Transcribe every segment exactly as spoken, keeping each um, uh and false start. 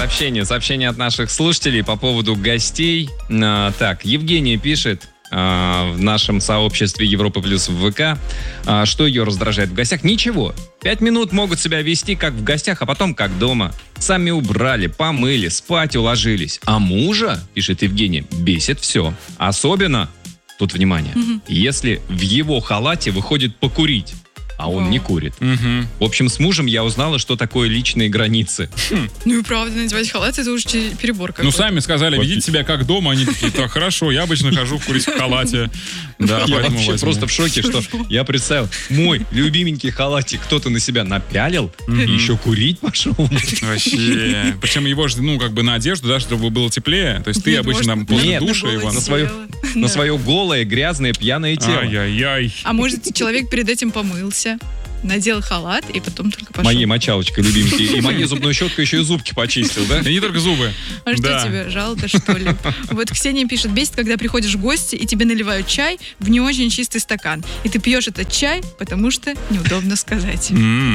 сообщения. Сообщения от наших слушателей по поводу гостей. А, так, Евгения пишет а, в нашем сообществе Европа Плюс в ВК, а, что ее раздражает в гостях. Ничего. Пять минут могут себя вести как в гостях, а потом как дома. Сами убрали, помыли, спать уложились. А мужа, пишет Евгения, бесит все. Особенно, тут внимание, угу. если в его халате выходит покурить. А он О. не курит. Угу. В общем, с мужем я узнала, что такое личные границы. Хм. Ну и правда, надевать халат — это уже перебор какой-то. Ну, сами сказали, ведите себя как дома. Они такие, так, хорошо, я обычно хожу курить в халате. Да, я вообще возьму. Просто в шоке, что я представил, мой любименький халатик кто-то на себя напялил, угу. и еще курить пошел. Вообще. Причем его же, ну, как бы на одежду, да, чтобы было теплее. То есть ты Нет, обычно может, после нет, душа его... На свое, да. на свое голое, грязное, пьяное тело. Ай-яй-яй. А может, человек перед этим помылся? Надел халат и потом только пошел. Моей мочалочкой любименькой. И моей зубной щеткой еще и зубки почистил, да? И не только зубы. А что тебе, жалко, что ли? Вот Ксения пишет, бесит, когда приходишь в гости, и тебе наливают чай в не очень чистый стакан. И ты пьешь этот чай, потому что неудобно сказать.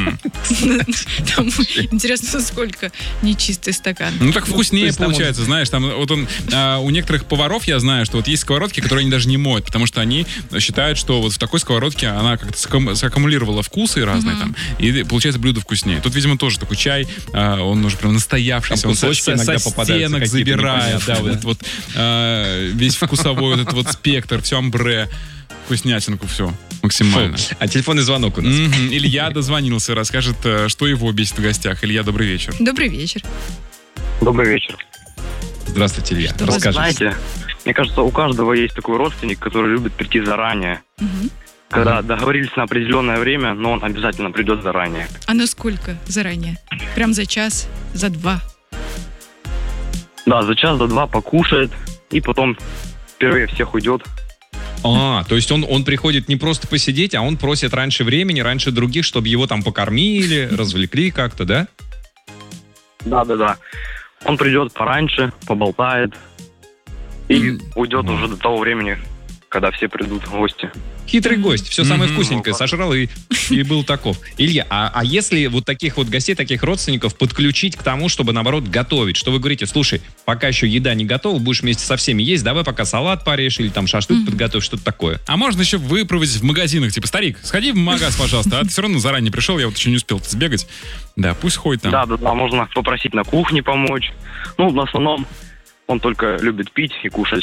Интересно, сколько нечистый стакан. Ну так вкуснее получается, знаешь. Там вот он у некоторых поваров я знаю, что вот есть сковородки, которые они даже не моют, потому что они считают, что вот в такой сковородке она как-то саккумулировала вкусы разные mm-hmm. там, и получается блюдо вкуснее. Тут, видимо, тоже такой чай, а, он уже прям настоявшийся, он со, со, со стенок забирает, да, да. Вот, вот а, весь вкусовой вот этот вот спектр, все амбре, вкуснятинку, все максимально. Фу. А телефонный звонок у нас. Mm-hmm. Илья дозвонился, расскажет, что его бесит в гостях. Илья, добрый вечер. Добрый вечер. Добрый вечер. Здравствуйте, Илья. Что расскажите. Знаете, мне кажется, у каждого есть такой родственник, который любит прийти заранее. Mm-hmm. Когда договорились на определенное время, но он обязательно придет заранее. А на сколько заранее? Прям за час, за два? Да, за час, за два покушает, и потом впервые всех уйдет. А, то есть он, он приходит не просто посидеть, а он просит раньше времени, раньше других, чтобы его там покормили, развлекли как-то, да? Да-да-да. Он придет пораньше, поболтает, и mm. уйдет mm. уже до того времени, когда все придут в гости. Хитрый гость, все самое mm-hmm. вкусненькое сожрал и, и был таков. Илья, а, а если вот таких вот гостей, таких родственников подключить к тому, чтобы, наоборот, готовить? Что вы говорите, слушай, пока еще еда не готова, будешь вместе со всеми есть, давай пока салат порежь или там шашлык mm-hmm. подготовь, что-то такое. А можно еще выпроводить в магазинах, типа, старик, сходи в магаз, пожалуйста, а ты все равно заранее пришел, я вот еще не успел сбегать. Да, пусть ходит там. Да-да-да, можно попросить на кухне помочь. Ну, в основном он только любит пить и кушать.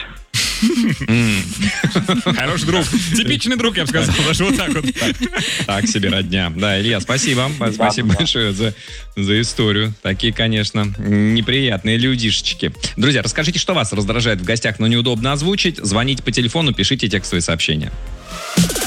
Хороший друг. Типичный друг, я бы сказал. Даже вот так вот. Так себе родня. Да, Илья, спасибо. Спасибо большое за, за историю. Такие, конечно, неприятные людишечки. Друзья, расскажите, что вас раздражает в гостях, но неудобно озвучить. Звоните по телефону, пишите текстовые сообщения.